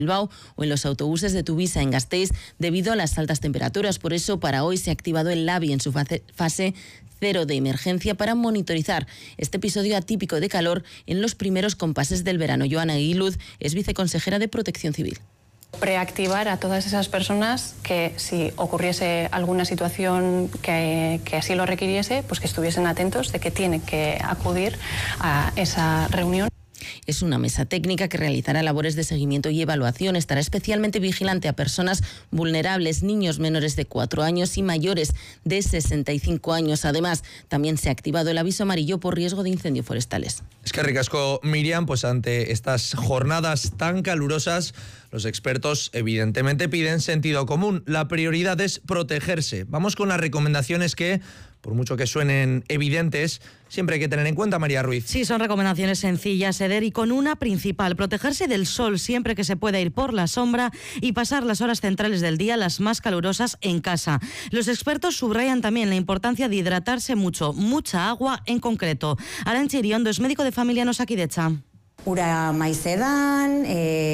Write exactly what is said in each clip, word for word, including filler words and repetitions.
Bilbao o en los autobuses de Tuvisa en Gasteiz debido a las altas temperaturas. Por eso, para hoy se ha activado el LABI en su fase, fase cero de emergencia para monitorizar este episodio atípico de calor en los primeros compases del verano. Joana Aguiluz es viceconsejera de Protección Civil. Preactivar a todas esas personas que, si ocurriese alguna situación que, que así lo requiriese, pues que estuviesen atentos de que tienen que acudir a esa reunión. Es una mesa técnica que realizará labores de seguimiento y evaluación. Estará especialmente vigilante a personas vulnerables, niños menores de cuatro años y mayores de sesenta y cinco años. Además, también se ha activado el aviso amarillo por riesgo de incendios forestales. Es que ricasco, Miriam, pues ante estas jornadas tan calurosas, los expertos evidentemente piden sentido común. La prioridad es protegerse. Vamos con las recomendaciones que, por mucho que suenen evidentes, siempre hay que tener en cuenta, María Ruiz. Sí, son recomendaciones sencillas, Eder, y con una principal: protegerse del sol siempre que se pueda ir por la sombra y pasar las horas centrales del día, las más calurosas, en casa. Los expertos subrayan también la importancia de hidratarse mucho, mucha agua en concreto. Arantxa Iriondo es médico de familia en Osakidetza. Ura maizedan,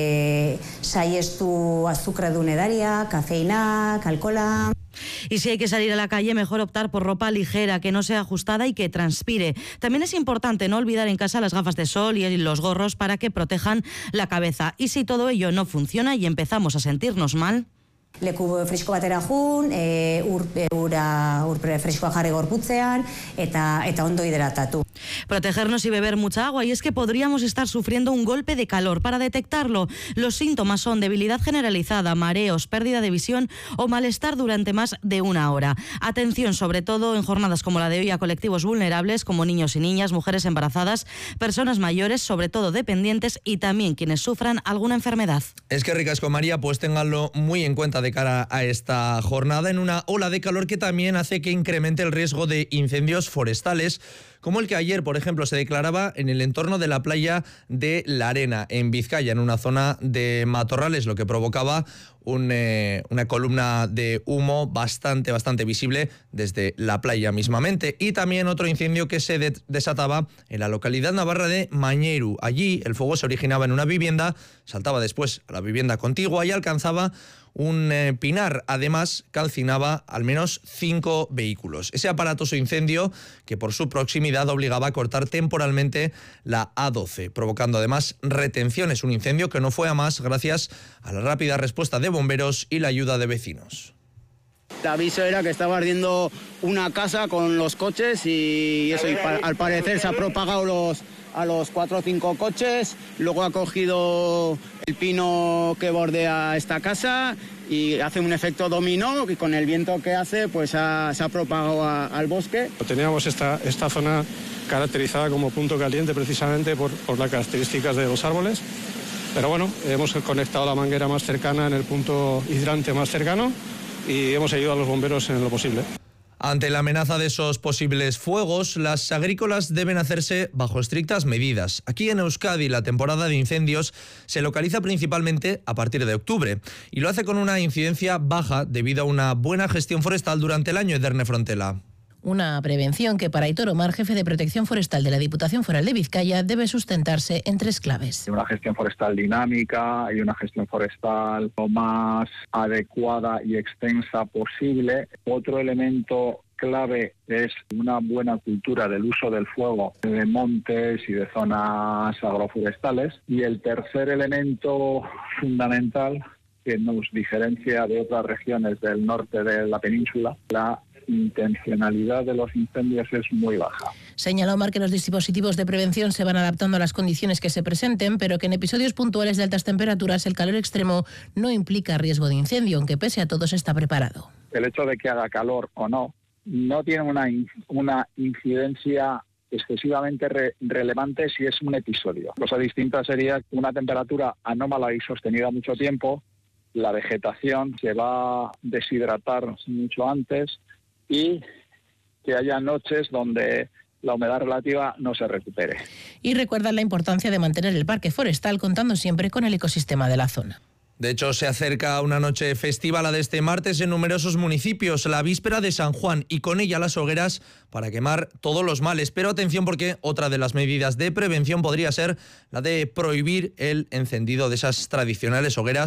e, saiestu azukredun edaria, kafeína, alkohola. Y si hay que salir a la calle, mejor optar por ropa ligera, que no sea ajustada y que transpire. También es importante no olvidar en casa las gafas de sol y los gorros para que protejan la cabeza. Y si todo ello no funciona y empezamos a sentirnos mal, leku fresko batera jun, e, ur, e, ura urpre freskoa jarri gorputzean eta eta ondo hidratatu. Protegernos y beber mucha agua, y es que podríamos estar sufriendo un golpe de calor. Para detectarlo, los síntomas son debilidad generalizada, mareos, pérdida de visión o malestar durante más de una hora. Atención, sobre todo en jornadas como la de hoy, a colectivos vulnerables como niños y niñas, mujeres embarazadas, personas mayores, sobre todo dependientes, y también quienes sufran alguna enfermedad. Es que ricasco, María, pues ténganlo muy en cuenta de cara a esta jornada, en una ola de calor que también hace que incremente el riesgo de incendios forestales, como el que ayer, por ejemplo, se declaraba en el entorno de la playa de La Arena, en Vizcaya, en una zona de matorrales, lo que provocaba un, eh, una columna de humo bastante, bastante visible desde la playa mismamente. Y también otro incendio que se de- desataba en la localidad navarra de Mañeru. Allí el fuego se originaba en una vivienda, saltaba después a la vivienda contigua y alcanzaba un eh, pinar. Además, calcinaba al menos cinco vehículos. Ese aparatoso incendio, que por su proximidad obligaba a cortar temporalmente la A doce, provocando además retenciones. Un incendio que no fue a más gracias a la rápida respuesta de bomberos y la ayuda de vecinos. El aviso era que estaba ardiendo una casa con los coches y eso, y pa- al parecer se ha propagado los, a los cuatro o cinco coches, luego ha cogido el pino que bordea esta casa y hace un efecto dominó, y con el viento que hace pues ha, se ha propagado a, al bosque. Teníamos esta, esta zona caracterizada como punto caliente precisamente por, por las características de los árboles, pero bueno, hemos conectado la manguera más cercana en el punto hidrante más cercano y hemos ayudado a los bomberos en lo posible. Ante la amenaza de esos posibles fuegos, las agrícolas deben hacerse bajo estrictas medidas. Aquí en Euskadi la temporada de incendios se localiza principalmente a partir de octubre y lo hace con una incidencia baja debido a una buena gestión forestal durante el año. Ederne Frontela. Una prevención que para Aitor Omar, jefe de Protección Forestal de la Diputación Foral de Vizcaya, debe sustentarse en tres claves. Una gestión forestal dinámica y una gestión forestal lo más adecuada y extensa posible. Otro elemento clave es una buena cultura del uso del fuego de montes y de zonas agroforestales. Y el tercer elemento fundamental que nos diferencia de otras regiones del norte de la península, la intencionalidad de los incendios es muy baja. Señala Omar que los dispositivos de prevención se van adaptando a las condiciones que se presenten, pero que en episodios puntuales de altas temperaturas el calor extremo no implica riesgo de incendio, aunque pese a todo se está preparado. El hecho de que haga calor o no, no tiene una, una incidencia excesivamente re relevante si es un episodio. Cosa distinta sería una temperatura anómala y sostenida mucho tiempo, la vegetación se va a deshidratar mucho antes y que haya noches donde la humedad relativa no se recupere. Y recuerdan la importancia de mantener el parque forestal contando siempre con el ecosistema de la zona. De hecho, se acerca una noche festiva, la de este martes, en numerosos municipios, la víspera de San Juan, y con ella las hogueras para quemar todos los males. Pero atención, porque otra de las medidas de prevención podría ser la de prohibir el encendido de esas tradicionales hogueras